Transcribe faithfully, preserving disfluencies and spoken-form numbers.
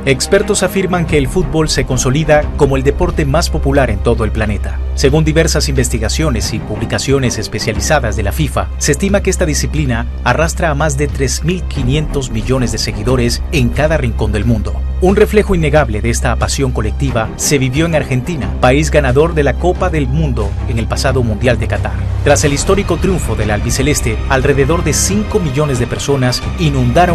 Expertos afirman que el fútbol se consolida como el deporte más popular en todo el planeta. Según diversas investigaciones y publicaciones especializadas de la FIFA, se estima que esta disciplina arrastra a más de tres mil quinientos millones de seguidores en cada rincón del mundo. Un reflejo innegable de esta pasión colectiva se vivió en Argentina, país ganador de la Copa del Mundo en el pasado Mundial de Qatar. Tras el histórico triunfo del albiceleste, alrededor de cinco millones de personas inundaron